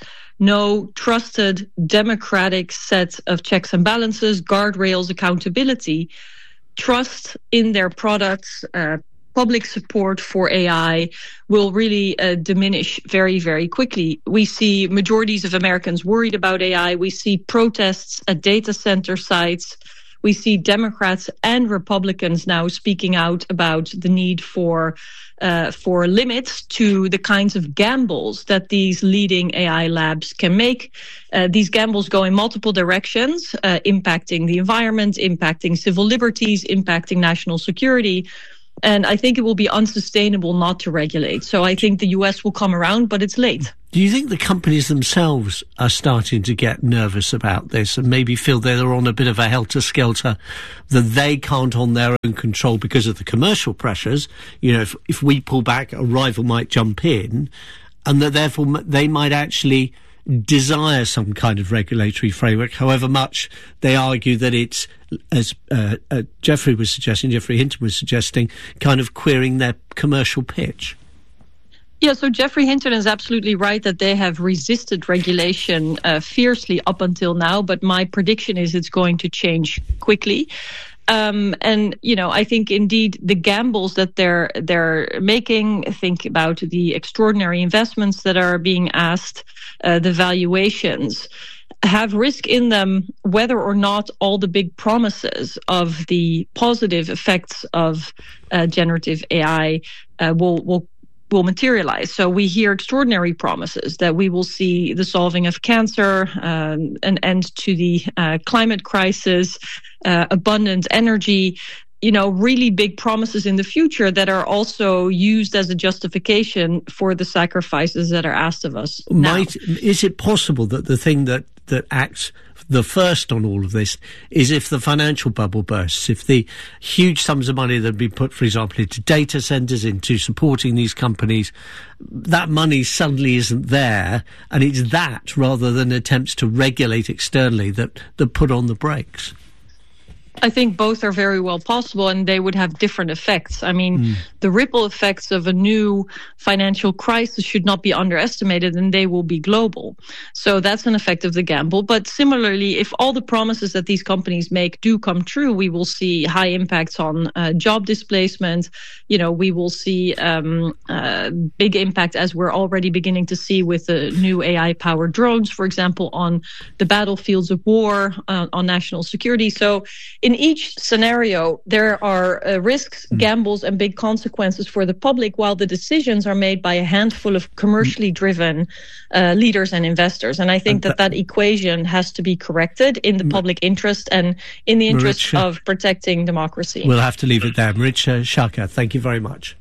no trusted democratic set of checks and balances, guardrails, accountability, trust in their products, uh, public support for A I will really uh, diminish very, very quickly. We see majorities of Americans worried about A I. We see protests at data center sites. We see Democrats and Republicans now speaking out about the need for uh, for limits to the kinds of gambles that these leading A I labs can make. Uh, these gambles go in multiple directions, uh, impacting the environment, impacting civil liberties, impacting national security. And I think it will be unsustainable not to regulate. So I think the U S will come around, but it's late. Do you think the companies themselves are starting to get nervous about this and maybe feel they're on a bit of a helter-skelter, that they can't on their own control because of the commercial pressures? You know, if, if we pull back, a rival might jump in, and that therefore they might actually desire some kind of regulatory framework, however much they argue that it's, as uh, uh, Jeffrey was suggesting, Jeffrey Hinton was suggesting, kind of queering their commercial pitch. Yeah, so Jeffrey Hinton is absolutely right that they have resisted regulation uh, fiercely up until now, but my prediction is it's going to change quickly. Um, and, you know, I think indeed the gambles that they're they're making, think about the extraordinary investments that are being asked, uh, the valuations, have risk in them whether or not all the big promises of the positive effects of uh, generative A I uh, will will will materialize. So we hear extraordinary promises that we will see the solving of cancer, um, an end to the uh, climate crisis, uh, abundant energy, you know, really big promises in the future that are also used as a justification for the sacrifices that are asked of us now. Might, is it possible that the thing that, that acts the first on all of this is if the financial bubble bursts, if the huge sums of money that have been put, for example, into data centers, into supporting these companies, that money suddenly isn't there, and it's that rather than attempts to regulate externally that, that put on the brakes? I think both are very well possible, and they would have different effects. I mean, mm. the ripple effects of a new financial crisis should not be underestimated, and they will be global. So that's an effect of the gamble. But similarly, if all the promises that these companies make do come true, we will see high impacts on uh, job displacement. You know, we will see um, uh, big impact, as we're already beginning to see with the new A I-powered drones, for example, on the battlefields of war, uh, on national security. So in each scenario, there are uh, risks, gambles, and big consequences for the public, while the decisions are made by a handful of commercially driven uh, leaders and investors. And I think that that equation has to be corrected in the public interest and in the interest Maricha, of protecting democracy. We'll have to leave it there. Maricha Shaka, thank you very much.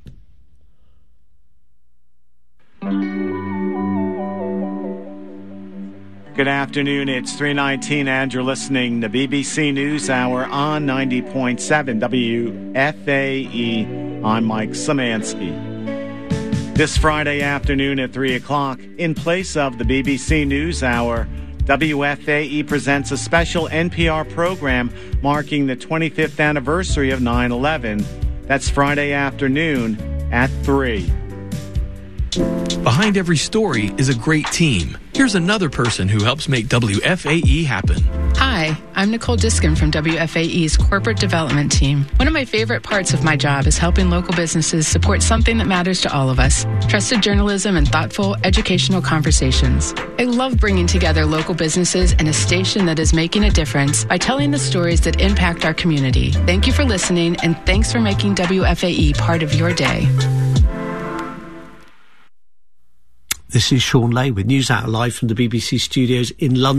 Good afternoon, it's three nineteen and you're listening to B B C News Hour on ninety point seven W F A E. I'm Mike Szymanski. This Friday afternoon at three o'clock, in place of the B B C News Hour, W F A E presents a special N P R program marking the twenty-fifth anniversary of nine eleven. That's Friday afternoon at three. Behind every story is a great team. Here's another person who helps make W F A E happen. Hi, I'm Nicole Diskin from W F A E's corporate development team. One of my favorite parts of my job is helping local businesses support something that matters to all of us: trusted journalism and thoughtful, educational conversations. I love bringing together local businesses and a station that is making a difference by telling the stories that impact our community. Thank you for listening, and thanks for making W F A E part of your day. This is Sean Lay with NewsHour live from the B B C studios in London.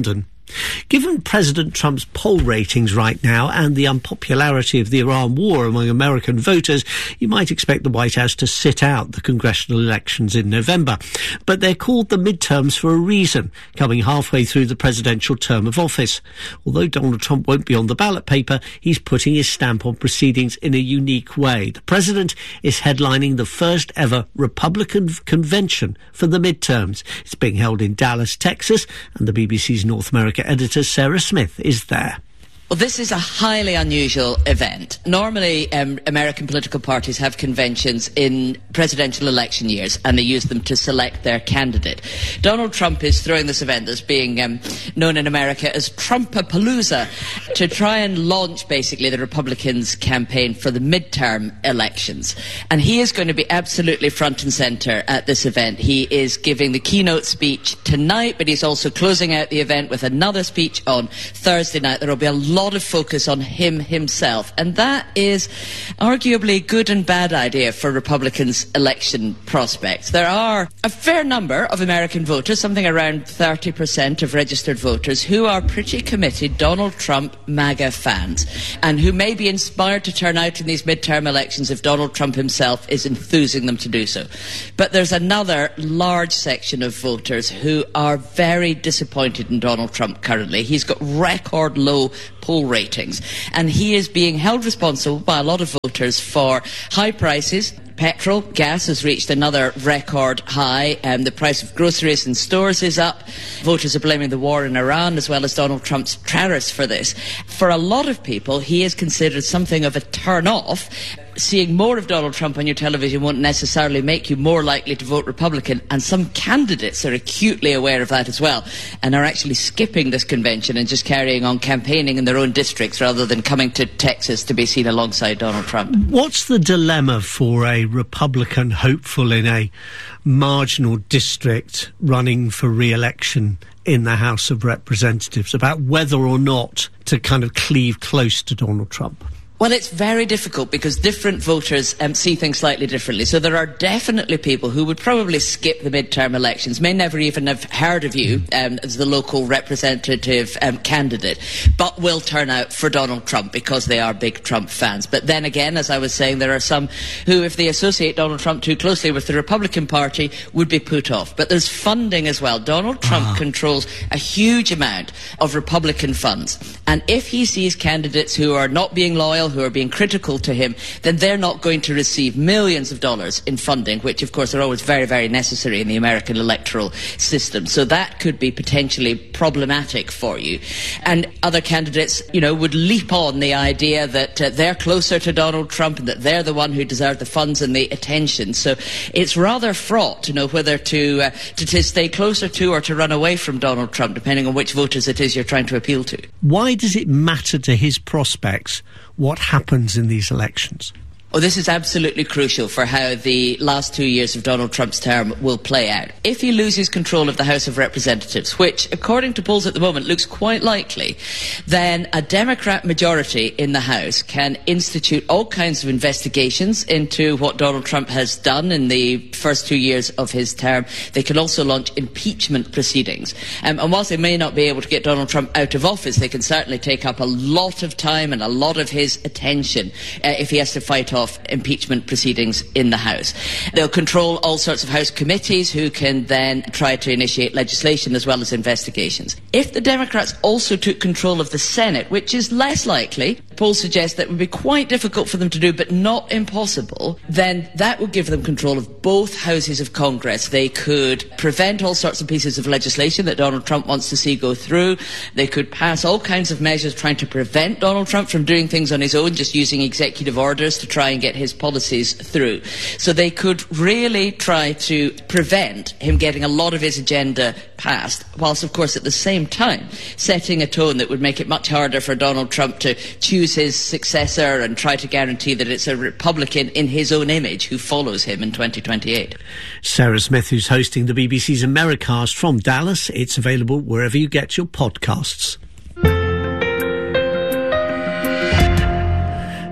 Given President Trump's poll ratings right now and the unpopularity of the Iran war among American voters, you might expect the White House to sit out the congressional elections in November. But they're called the midterms for a reason, coming halfway through the presidential term of office. Although Donald Trump won't be on the ballot paper, he's putting his stamp on proceedings in a unique way. The president is headlining the first ever Republican convention for the midterms. It's being held in Dallas, Texas, and the B B C's North America editor Sarah Smith is there. Well, this is a highly unusual event. Normally, um, American political parties have conventions in presidential election years, and they use them to select their candidate. Donald Trump is throwing this event that's being um, known in America as Trumpapalooza to try and launch, basically, the Republicans' campaign for the midterm elections. And he is going to be absolutely front and centre at this event. He is giving the keynote speech tonight, but he's also closing out the event with another speech on Thursday night. There will be a lot lot of focus on him himself, and that is arguably a good and bad idea for Republicans' election prospects. There are a fair number of American voters, something around thirty percent of registered voters, who are pretty committed Donald Trump MAGA fans, and who may be inspired to turn out in these midterm elections if Donald Trump himself is enthusing them to do so. But there's another large section of voters who are very disappointed in Donald Trump currently. He's got record low poll ratings, and he is being held responsible by a lot of voters for high prices. Petrol, gas has reached another record high, and the price of groceries in stores is up. Voters are blaming the war in Iran as well as Donald Trump's tariffs for this. For a lot of people, he is considered something of a turn-off. Seeing more of Donald Trump on your television won't necessarily make you more likely to vote Republican, and some candidates are acutely aware of that as well and are actually skipping this convention and just carrying on campaigning in their own districts rather than coming to Texas to be seen alongside Donald Trump. What's the dilemma for a Republican hopeful in a marginal district running for re-election in the House of Representatives about whether or not to kind of cleave close to Donald Trump? Well, it's very difficult because different voters um, see things slightly differently. So there are definitely people who would probably skip the midterm elections, may never even have heard of you um, as the local representative um, candidate, but will turn out for Donald Trump because they are big Trump fans. But then again, as I was saying, there are some who, if they associate Donald Trump too closely with the Republican Party, would be put off. But there's funding as well. Donald Trump uh-huh. controls a huge amount of Republican funds. And if he sees candidates who are not being loyal, who are being critical to him, then they're not going to receive millions of dollars in funding, which of course are always very, very necessary in the American electoral system. So that could be potentially problematic for you. And other candidates, you know, would leap on the idea that uh, they're closer to Donald Trump and that they're the one who deserves the funds and the attention. So it's rather fraught to know whether to, uh, to, to stay closer to or to run away from Donald Trump, depending on which voters it is you're trying to appeal to. Why does it matter to his prospects what happens in these elections? Oh, this is absolutely crucial for how the last two years of Donald Trump's term will play out. If he loses control of the House of Representatives, which, according to polls at the moment, looks quite likely, then a Democrat majority in the House can institute all kinds of investigations into what Donald Trump has done in the first two years of his term. They can also launch impeachment proceedings. Um, and whilst they may not be able to get Donald Trump out of office, they can certainly take up a lot of time and a lot of his attention uh, if he has to fight off impeachment proceedings in the House. They'll control all sorts of House committees who can then try to initiate legislation as well as investigations. If the Democrats also took control of the Senate, which is less likely, polls suggest that it would be quite difficult for them to do, but not impossible, then that would give them control of both houses of Congress. They could prevent all sorts of pieces of legislation that Donald Trump wants to see go through. They could pass all kinds of measures trying to prevent Donald Trump from doing things on his own, just using executive orders to try and get his policies through. So they could really try to prevent him getting a lot of his agenda passed, whilst of course at the same time setting a tone that would make it much harder for Donald Trump to choose his successor and try to guarantee that it's a Republican in his own image who follows him in twenty twenty-eight. Sarah Smith, who's hosting the B B C's Americast from Dallas. It's available wherever you get your podcasts.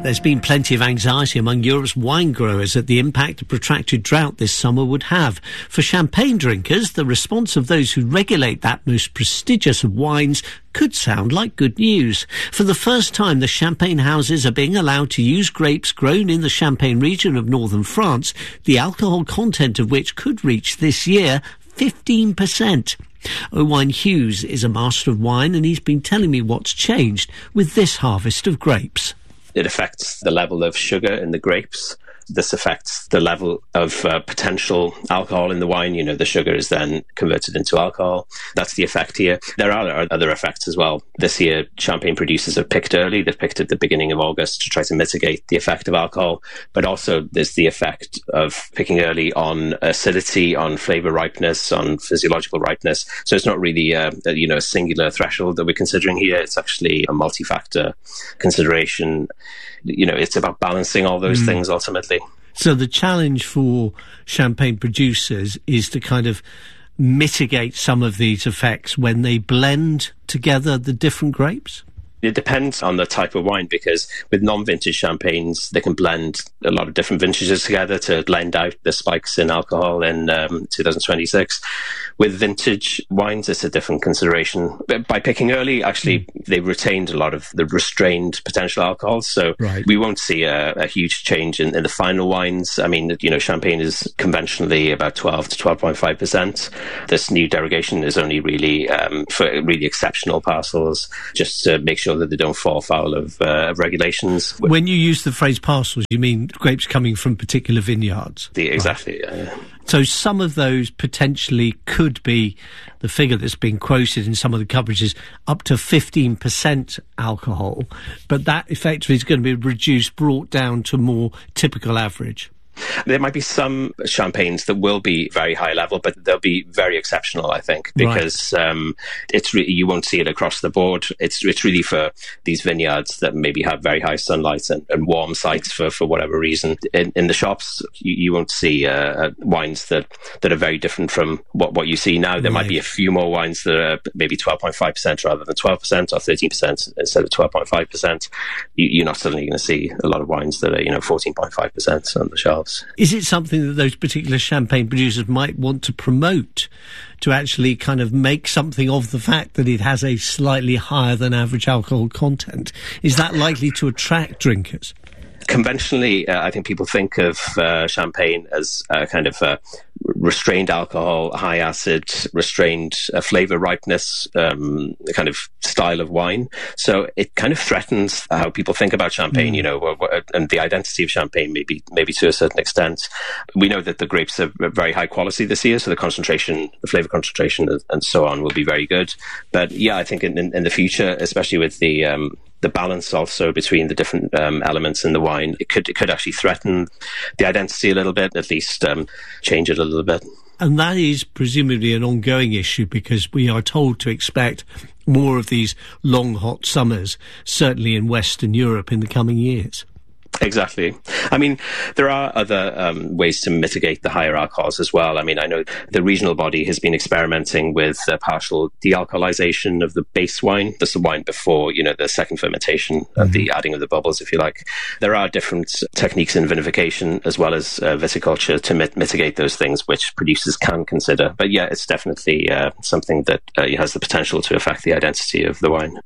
there's been plenty of anxiety among Europe's wine growers at the impact a protracted drought this summer would have. For champagne drinkers, the response of those who regulate that most prestigious of wines could sound like good news. For the first time, the champagne houses are being allowed to use grapes grown in the Champagne region of northern France, the alcohol content of which could reach this year fifteen percent. Owain Hughes is a master of wine, and he's been telling me what's changed with this harvest of grapes. It affects the level of sugar in the grapes. This affects the level of uh, potential alcohol in the wine. You know, the sugar is then converted into alcohol. That's the effect here. There are other effects as well. This year, champagne producers have picked early. They've picked at the beginning of August to try to mitigate the effect of alcohol. But also there's the effect of picking early on acidity, on flavour ripeness, on physiological ripeness. So it's not really a, a, you know, a singular threshold that we're considering here. It's actually a multi-factor consideration. You know, it's about balancing all those mm. things ultimately. So the challenge for champagne producers is to kind of mitigate some of these effects when they blend together the different grapes? It depends on the type of wine, because with non-vintage champagnes, they can blend a lot of different vintages together to blend out the spikes in alcohol in um, two thousand twenty-six. With vintage wines, it's a different consideration. But by picking early, actually, mm. they retained a lot of the restrained potential alcohols. So right. we won't see a, a huge change in, in the final wines. I mean, you know, champagne is conventionally about twelve to twelve point five percent. This new derogation is only really um, for really exceptional parcels, just to make sure that they don't fall foul of, uh, of regulations. When you use the phrase parcels, you mean grapes coming from particular vineyards? The, exactly, right. yeah. So some of those potentially could be, the figure that's been quoted in some of the coverages, up to fifteen percent alcohol, but that effectively is going to be reduced, brought down to more typical average. There might be some champagnes that will be very high level, but they'll be very exceptional, I think, because right. um, it's re- you won't see it across the board. It's it's really for these vineyards that maybe have very high sunlight and, and warm sites for, for whatever reason. In, in the shops, you, you won't see uh, wines that, that are very different from what, what you see now. There right. might be a few more wines that are maybe twelve point five percent rather than twelve percent, or thirteen percent instead of twelve point five percent. You, you're not suddenly going to see a lot of wines that are, you know, fourteen point five percent on the shelves. Is it something that those particular champagne producers might want to promote, to actually kind of make something of the fact that it has a slightly higher than average alcohol content? Is that likely to attract drinkers? Conventionally, uh, I think people think of uh, champagne as uh, kind of uh, restrained alcohol, high acid, restrained uh, flavour ripeness, um, kind of style of wine. So it kind of threatens how people think about champagne, mm. you know, and the identity of champagne, maybe maybe to a certain extent. We know that the grapes are very high quality this year, so the concentration, the flavour concentration and so on will be very good. But yeah, I think in, in, in the future, especially with the... Um, the balance also between the different um, elements in the wine, it could it could actually threaten the identity a little bit, at least um, change it a little bit. And that is presumably an ongoing issue, because we are told to expect more of these long, hot summers, certainly in Western Europe in the coming years. Exactly. I mean, there are other um, ways to mitigate the higher alcohols as well. I mean, I know the regional body has been experimenting with uh, partial de-alcoholization of the base wine. That's the wine before, you know, the second fermentation, mm-hmm. of the adding of the bubbles, if you like. There are different techniques in vinification as well as uh, viticulture to mit- mitigate those things, which producers can consider. But yeah, it's definitely uh, something that uh, has the potential to affect the identity of the wine.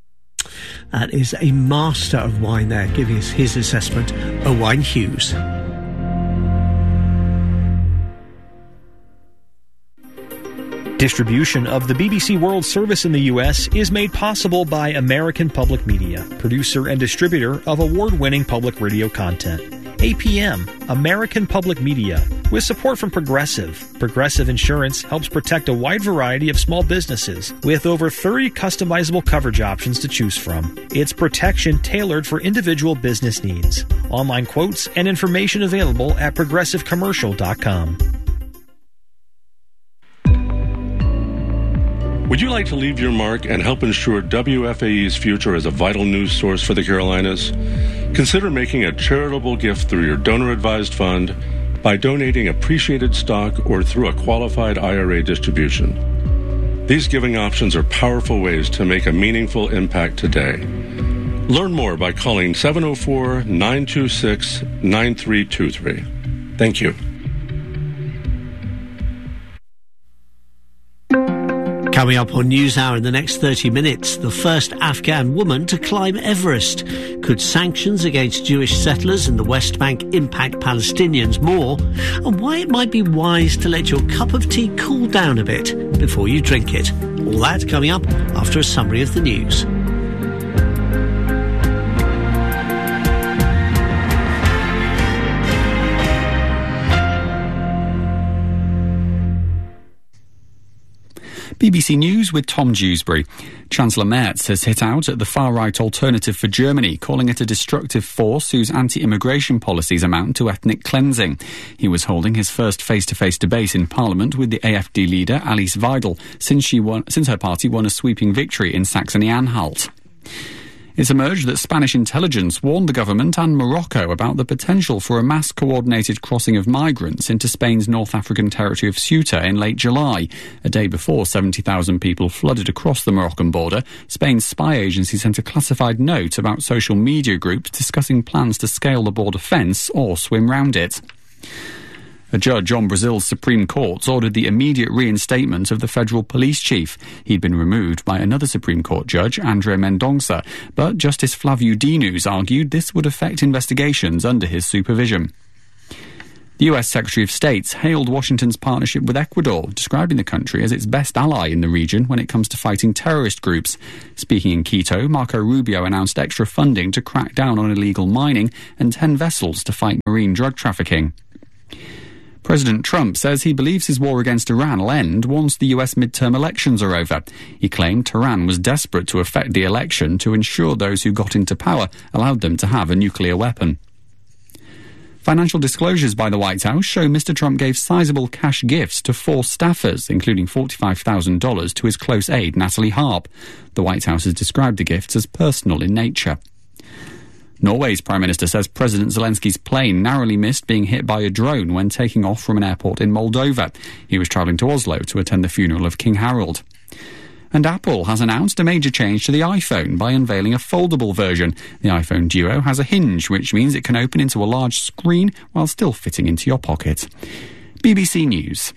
That is a master of wine there, giving us his assessment, Owain Hughes. Distribution of the B B C World Service in the U S is made possible by American Public Media, producer and distributor of award-winning public radio content. A P M, American Public Media, with support from Progressive. Progressive Insurance helps protect a wide variety of small businesses with over thirty customizable coverage options to choose from. It's protection tailored for individual business needs. Online quotes and information available at progressive commercial dot com. Would you like to leave your mark and help ensure W F A E's future as a vital news source for the Carolinas? Consider making a charitable gift through your donor-advised fund by donating appreciated stock or through a qualified I R A distribution. These giving options are powerful ways to make a meaningful impact today. Learn more by calling seven oh four, nine two six, nine three two three. Thank you. Coming up on NewsHour in the next thirty minutes, the first Afghan woman to climb Everest. Could sanctions against Jewish settlers in the West Bank impact Palestinians more? And why it might be wise to let your cup of tea cool down a bit before you drink it. All that coming up after a summary of the news. B B C News with Tom Dewsbury. Chancellor Merz has hit out at the far-right Alternative for Germany, calling it a destructive force whose anti-immigration policies amount to ethnic cleansing. He was holding his first face-to-face debate in Parliament with the A F D leader Alice Weidel since, she won, since her party won a sweeping victory in Saxony-Anhalt. It's emerged that Spanish intelligence warned the government and Morocco about the potential for a mass-coordinated crossing of migrants into Spain's North African territory of Ceuta in late July. A day before seventy thousand people flooded across the Moroccan border, Spain's spy agency sent a classified note about social media groups discussing plans to scale the border fence or swim round it. A judge on Brazil's Supreme Court ordered the immediate reinstatement of the federal police chief. He'd been removed by another Supreme Court judge, André Mendonça, but Justice Flávio Diniz argued this would affect investigations under his supervision. The U S Secretary of State hailed Washington's partnership with Ecuador, describing the country as its best ally in the region when it comes to fighting terrorist groups. Speaking in Quito, Marco Rubio announced extra funding to crack down on illegal mining and ten vessels to fight marine drug trafficking. President Trump says he believes his war against Iran will end once the U S midterm elections are over. He claimed Tehran was desperate to affect the election to ensure those who got into power allowed them to have a nuclear weapon. Financial disclosures by the White House show Mister Trump gave sizable cash gifts to four staffers, including forty-five thousand dollars to his close aide, Natalie Harp. The White House has described the gifts as personal in nature. Norway's Prime Minister says President Zelensky's plane narrowly missed being hit by a drone when taking off from an airport in Moldova. He was travelling to Oslo to attend the funeral of King Harold. And Apple has announced a major change to the iPhone by unveiling a foldable version. The iPhone Duo has a hinge, which means it can open into a large screen while still fitting into your pocket. B B C News.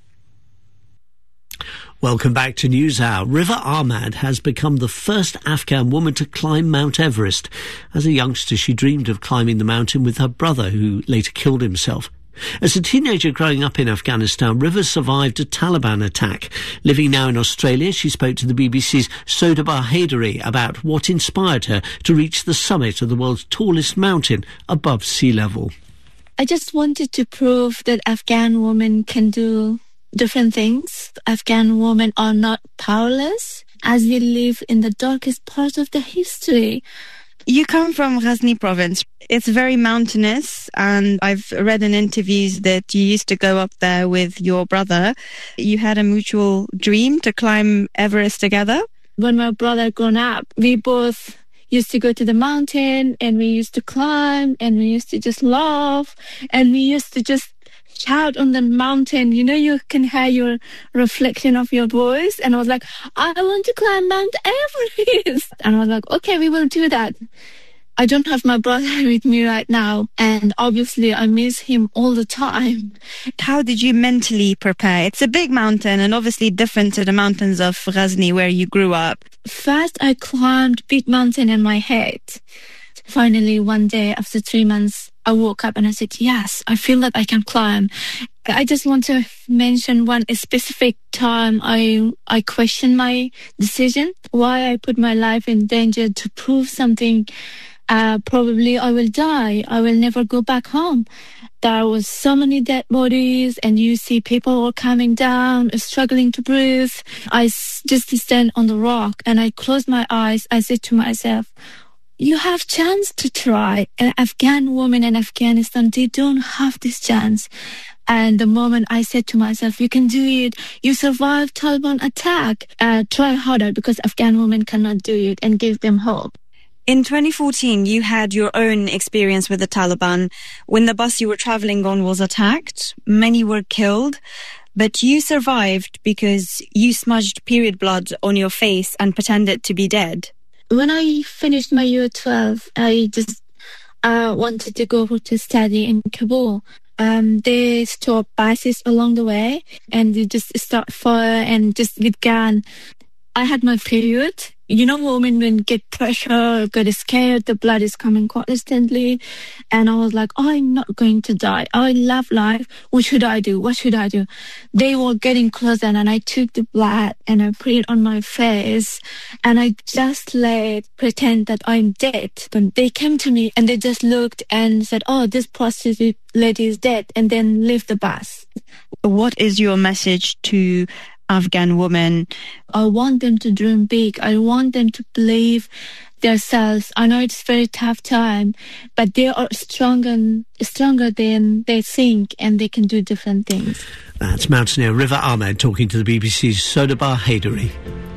Welcome back to NewsHour. River Ahmad has become the first Afghan woman to climb Mount Everest. As a youngster, she dreamed of climbing the mountain with her brother, who later killed himself. As a teenager growing up in Afghanistan, River survived a Taliban attack. Living now in Australia, she spoke to the B B C's Sodaba Haidari about what inspired her to reach the summit of the world's tallest mountain above sea level. I just wanted to prove that Afghan women can do different things. Afghan women are not powerless, as we live in the darkest part of the history. You come from Ghazni province. It's very mountainous, and I've read in interviews that you used to go up there with your brother. You had a mutual dream to climb Everest together. When my brother grew up, we both used to go to the mountain, and we used to climb, and we used to just laugh, and we used to just shout on the mountain. You know, you can hear your reflection of your voice. And I was like, I want to climb Mount Everest. And I was like, okay, we will do that. I don't have my brother with me right now, and obviously I miss him all the time. How did you mentally prepare? It's a big mountain and obviously different to the mountains of Ghazni where you grew up. First, I climbed big mountain in my head. Finally, one day after three months, I woke up and I said, yes, I feel that I can climb. I just want to mention one specific time I I questioned my decision, why I put my life in danger to prove something. Uh, probably I will die. I will never go back home. There was so many dead bodies, and you see people all coming down, struggling to breathe. I just stand on the rock and I closed my eyes. I said to myself, you have chance to try. An Afghan woman in Afghanistan, they don't have this chance. And the moment I said to myself, you can do it, you survived Taliban attack, uh, try harder, because Afghan women cannot do it, and give them hope. In twenty fourteen, you had your own experience with the Taliban. When the bus you were traveling on was attacked, many were killed, but you survived because you smudged period blood on your face and pretended to be dead. When I finished my year twelve, I just uh, wanted to go to study in Kabul. Um, they stop buses along the way and they just start fire and just get gun. I had my period. You know, women when get pressure, get scared, the blood is coming constantly. And I was like, oh, I'm not going to die. I love life. What should I do? What should I do? They were getting closer and I took the blood and I put it on my face and I just let pretend that I'm dead. But they came to me and they just looked and said, oh, this prostitute lady is dead, and then left the bus. What is your message to Afghan women? I want them to dream big. I want them to believe themselves. I know it's a very tough time, but they are stronger, stronger than they think, and they can do different things. That's mountaineer River Ahmed talking to the B B C's Sodabah Haidari.